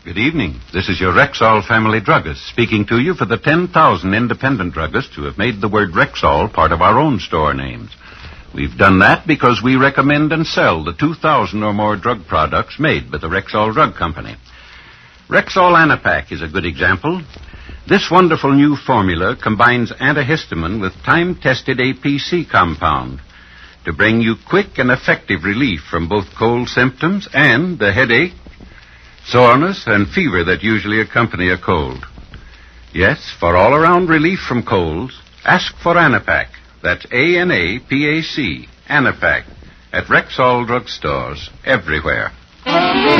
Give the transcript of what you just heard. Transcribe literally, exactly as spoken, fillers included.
Good evening. This is your Rexall family druggist speaking to you for the ten thousand independent druggists who have made the word Rexall part of our own store names. We've done that because we recommend and sell the two thousand or more drug products made by the Rexall Drug Company. Rexall Anapac is a good example. This wonderful new formula combines antihistamine with time-tested A P C compound to bring you quick and effective relief from both cold symptoms and the headache, soreness, and fever that usually accompany a cold. Yes, for all-around relief from colds, ask for Anapac. That's A N A P A C, Anapac, at Rexall drugstores everywhere.